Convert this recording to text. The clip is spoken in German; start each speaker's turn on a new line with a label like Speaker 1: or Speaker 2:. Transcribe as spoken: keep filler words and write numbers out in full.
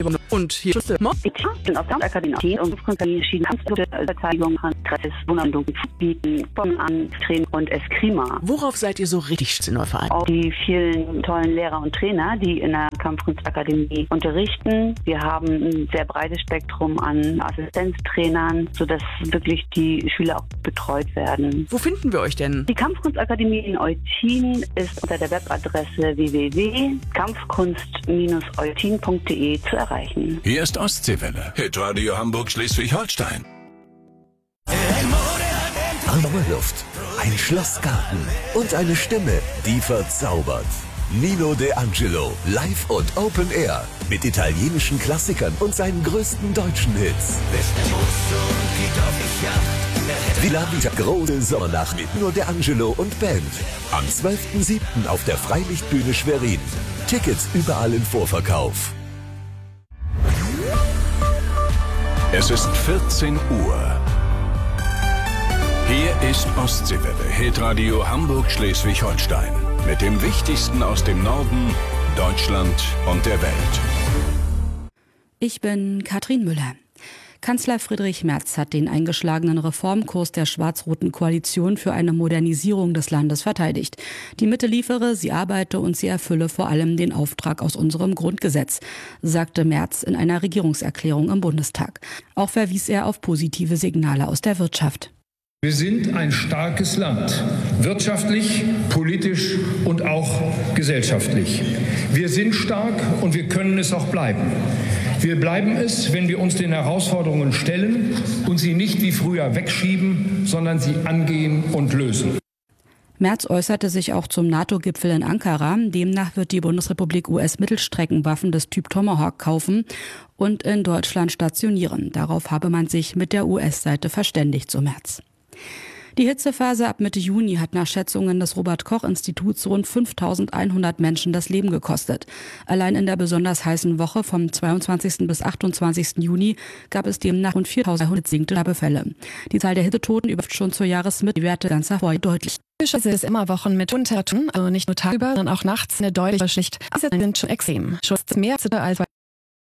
Speaker 1: Und hier ist der
Speaker 2: Ich auf der Akademie und verschiedene Verteidigung an Stress, Wunderung, Bieten, von an, Training und Eskrima.
Speaker 1: Worauf seid ihr so richtig in eurem Verein?
Speaker 2: Auch die vielen tollen Lehrer und Trainer, die in der Kampfkunstakademie unterrichten. Wir haben ein sehr breites Spektrum an Assistenztrainern, sodass wirklich die Schüler auch betreut werden.
Speaker 1: Wo finden wir euch denn?
Speaker 2: Die Kampfkunstakademie in Eutin ist unter der Webadresse w w w punkt kampfkunst Bindestrich eutin punkt de zu erreichen.
Speaker 3: Hier ist Ostseewelle, Hitradio Hamburg Schleswig-Holstein.
Speaker 4: Blaue Luft, ein Schlossgarten und eine Stimme, die verzaubert. Nino De Angelo, live und Open Air mit italienischen Klassikern und seinen größten deutschen Hits. Villa Vita, große Sommernacht mit Nino De Angelo und Band. Am zwölften siebten auf der Freilichtbühne Schwerin. Tickets überall im Vorverkauf.
Speaker 3: Es ist vierzehn Uhr. Hier ist Ostseewelle, Hitradio Hamburg Schleswig-Holstein. Mit dem Wichtigsten aus dem Norden, Deutschland und der Welt.
Speaker 5: Ich bin Katrin Müller. Kanzler Friedrich Merz hat den eingeschlagenen Reformkurs der schwarz-roten Koalition für eine Modernisierung des Landes verteidigt. Die Mitte liefere, sie arbeite und sie erfülle vor allem den Auftrag aus unserem Grundgesetz, sagte Merz in einer Regierungserklärung im Bundestag. Auch verwies er auf positive Signale aus der Wirtschaft.
Speaker 6: Wir sind ein starkes Land, wirtschaftlich, politisch und auch gesellschaftlich. Wir sind stark und wir können es auch bleiben. Wir bleiben es, wenn wir uns den Herausforderungen stellen und sie nicht wie früher wegschieben, sondern sie angehen und lösen.
Speaker 5: Merz äußerte sich auch zum NATO-Gipfel in Ankara. Demnach wird die Bundesrepublik U S-Mittelstreckenwaffen des Typ Tomahawk kaufen und in Deutschland stationieren. Darauf habe man sich mit der U S-Seite verständigt, so Merz. Die Hitzephase ab Mitte Juni hat nach Schätzungen des Robert-Koch-Instituts rund fünftausendeinhundert Menschen das Leben gekostet. Allein in der besonders heißen Woche vom zweiundzwanzigsten bis achtundzwanzigsten Juni gab es demnach rund viertausendeinhundert Sterbefälle. Die Zahl der Hitzetoten übertrifft schon zur Jahresmitte die Werte ganz hervor deutlich.
Speaker 7: Es ist immer Wochen mit Untertönen, also nicht nur tagsüber, sondern auch nachts eine deutliche Schicht. Also sind schon extrem. Schutz mehr als bei